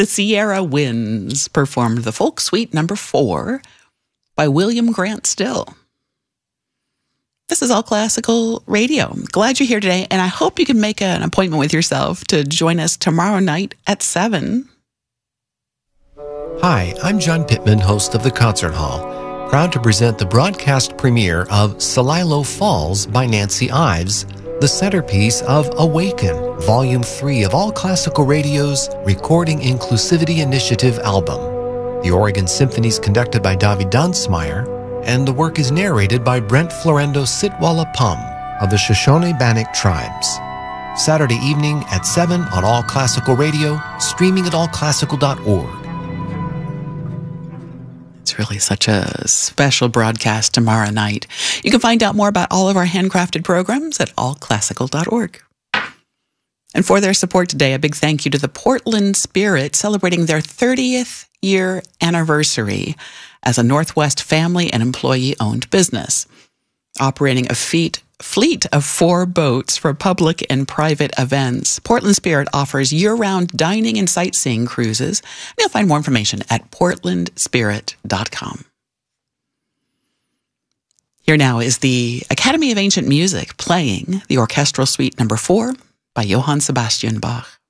The Sierra Winds performed the Folk Suite No. 4 by William Grant Still. This is All Classical Radio. Glad you're here today, and I hope you can make an appointment with yourself to join us tomorrow night at 7. Hi, I'm John Pittman, host of The Concert Hall, proud to present the broadcast premiere of Celilo Falls by Nancy Ives, the centerpiece of Awaken, Volume 3 of All Classical Radio's Recording Inclusivity Initiative album. The Oregon Symphony is conducted by David Dunsmeyer, and the work is narrated by Brent Florendo Sitwalla Pum of the Shoshone Bannock Tribes. Saturday evening at 7 on All Classical Radio, streaming at allclassical.org. It's really such a special broadcast tomorrow night. You can find out more about all of our handcrafted programs at allclassical.org. And for their support today, a big thank you to the Portland Spirit, celebrating their 30th year anniversary as a Northwest family and employee-owned business. Operating a fleet of 4 boats for public and private events, Portland Spirit offers year-round dining and sightseeing cruises. And you'll find more information at portlandspirit.com. Here now is the Academy of Ancient Music playing the Orchestral Suite No. 4 by Johann Sebastian Bach.